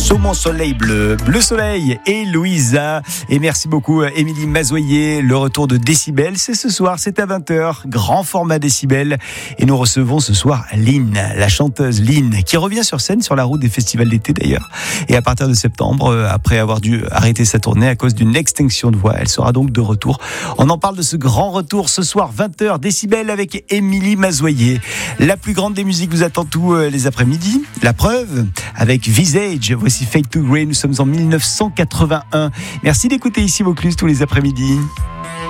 Sous mon soleil bleu, Bleu Soleil et Louisa. Et merci beaucoup Émilie Mazoyer. Le retour de Décibel, c'est ce soir, c'est à 20h, grand format Décibel. Et nous recevons ce soir Lynn, la chanteuse Lynn, qui revient sur scène sur la route des festivals d'été d'ailleurs. Et à partir de septembre, après avoir dû arrêter sa tournée à cause d'une extinction de voix, elle sera donc de retour. On en parle de ce grand retour ce soir, 20h, Décibel avec Émilie Mazoyer. La plus grande des musiques vous attend tous les après-midi. La preuve avec Visage. Voici Fade to Grey. Nous sommes en 1981. Merci d'écouter ici Vaucluse tous les après-midi.